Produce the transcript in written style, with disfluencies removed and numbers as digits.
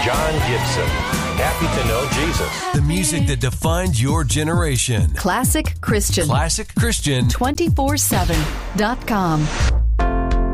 John Gibson. Happy to know Jesus. The music that defined your generation. Classic Christian. Classic Christian. 247.com.